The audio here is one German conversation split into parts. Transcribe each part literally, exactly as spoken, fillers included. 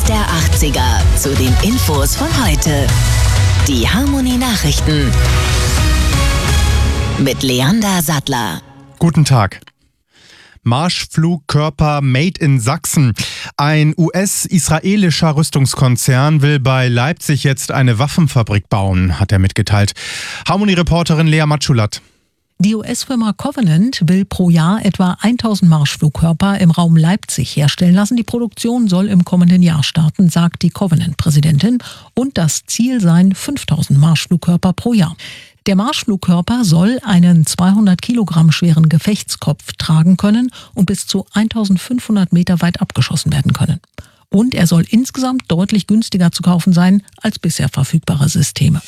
der achtziger zu den Infos von heute. Die Harmony Nachrichten mit Leander Sattler. Guten Tag. Marschflugkörper Made in Sachsen. Ein U S-israelischer Rüstungskonzern will bei Leipzig jetzt eine Waffenfabrik bauen, hat er mitgeteilt. Harmony-Reporterin Lea Matschulat. Die U S-Firma Covenant will pro Jahr etwa tausend Marschflugkörper im Raum Leipzig herstellen lassen. Die Produktion soll im kommenden Jahr starten, sagt die Covenant-Präsidentin. Und das Ziel seien fünftausend Marschflugkörper pro Jahr. Der Marschflugkörper soll einen zweihundert Kilogramm schweren Gefechtskopf tragen können und bis zu eintausendfünfhundert Meter weit abgeschossen werden können. Und er soll insgesamt deutlich günstiger zu kaufen sein als bisher verfügbare Systeme.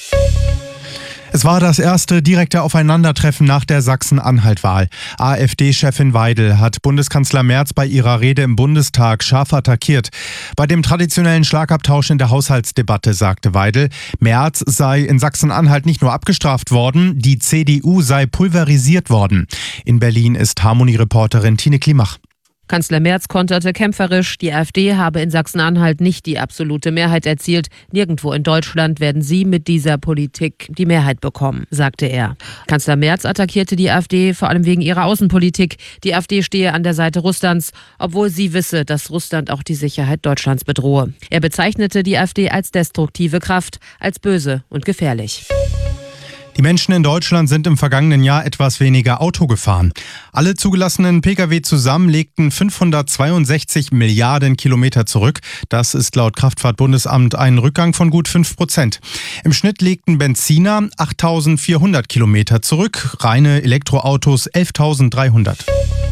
Es war das erste direkte Aufeinandertreffen nach der Sachsen-Anhalt-Wahl. AfD-Chefin Weidel hat Bundeskanzler Merz bei ihrer Rede im Bundestag scharf attackiert. Bei dem traditionellen Schlagabtausch in der Haushaltsdebatte sagte Weidel, Merz sei in Sachsen-Anhalt nicht nur abgestraft worden, die C D U sei pulverisiert worden. In Berlin ist Harmony-Reporterin Tine Klimach. Kanzler Merz konterte kämpferisch, die AfD habe in Sachsen-Anhalt nicht die absolute Mehrheit erzielt. Nirgendwo in Deutschland werden sie mit dieser Politik die Mehrheit bekommen, sagte er. Kanzler Merz attackierte die AfD vor allem wegen ihrer Außenpolitik. Die AfD stehe an der Seite Russlands, obwohl sie wisse, dass Russland auch die Sicherheit Deutschlands bedrohe. Er bezeichnete die AfD als destruktive Kraft, als böse und gefährlich. Die Menschen in Deutschland sind im vergangenen Jahr etwas weniger Auto gefahren. Alle zugelassenen Pkw zusammen legten fünfhundertzweiundsechzig Milliarden Kilometer zurück. Das ist laut Kraftfahrtbundesamt ein Rückgang von gut fünf Prozent. Im Schnitt legten Benziner achttausendvierhundert Kilometer zurück, reine Elektroautos elftausenddreihundert.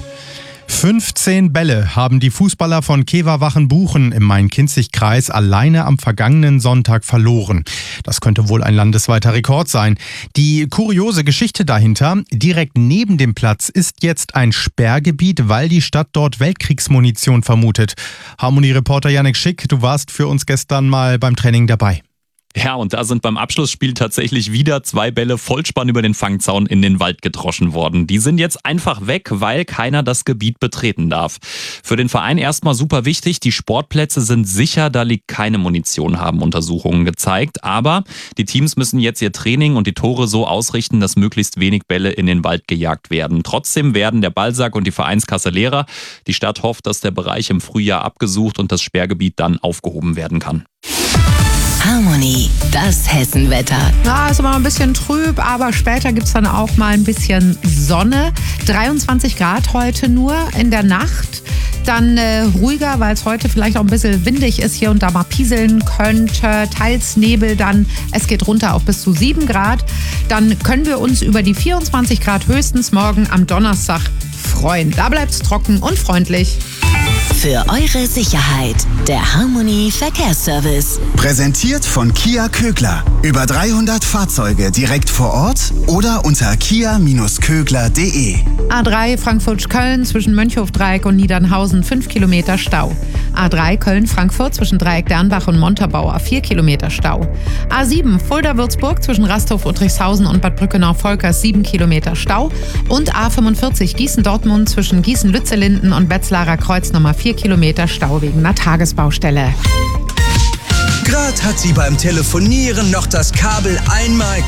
fünfzehn Bälle haben die Fußballer von Kewa Wachenbuchen im Main-Kinzig-Kreis alleine am vergangenen Sonntag verloren. Das könnte wohl ein landesweiter Rekord sein. Die kuriose Geschichte dahinter: direkt neben dem Platz ist jetzt ein Sperrgebiet, weil die Stadt dort Weltkriegsmunition vermutet. Harmony-Reporter Yannick Schick, du warst für uns gestern mal beim Training dabei. Ja, und da sind beim Abschlussspiel tatsächlich wieder zwei Bälle Vollspann über den Fangzaun in den Wald gedroschen worden. Die sind jetzt einfach weg, weil keiner das Gebiet betreten darf. Für den Verein erstmal super wichtig, die Sportplätze sind sicher, da liegt keine Munition, haben Untersuchungen gezeigt. Aber die Teams müssen jetzt ihr Training und die Tore so ausrichten, dass möglichst wenig Bälle in den Wald gejagt werden. Trotzdem werden der Ballsack und die Vereinskasse leerer. Die Stadt hofft, dass der Bereich im Frühjahr abgesucht und das Sperrgebiet dann aufgehoben werden kann. Harmony, das Hessenwetter. Na, ist immer ein bisschen trüb, aber später gibt es dann auch mal ein bisschen Sonne. dreiundzwanzig Grad heute nur in der Nacht. Dann äh, ruhiger, weil es heute vielleicht auch ein bisschen windig ist, hier und da mal pieseln könnte. Teils Nebel dann. Es geht runter auf bis zu sieben Grad. Dann können wir uns über die vierundzwanzig Grad höchstens morgen am Donnerstag freuen. Da bleibt es trocken und freundlich. Für eure Sicherheit, der Harmony Verkehrsservice. Präsentiert von Kia Kögler. Über dreihundert Fahrzeuge direkt vor Ort oder unter kia Bindestrich kögler punkt de. A drei Frankfurt-Köln zwischen Mönchhofdreieck und Niedernhausen fünf Kilometer Stau. A drei Köln-Frankfurt zwischen Dreieck Dernbach und Montabaur vier Kilometer Stau. A sieben Fulda-Würzburg zwischen Rasthof-Uttrichshausen und Bad Brückenau-Volkers sieben Kilometer Stau. Und A fünfundvierzig Gießen-Dortmund zwischen Gießen-Lützelinden und Wetzlarer Kreuz Nummer vier Kilometer Stau wegen einer Tagesbaustelle. Gerade hat sie beim Telefonieren noch das Kabel einmal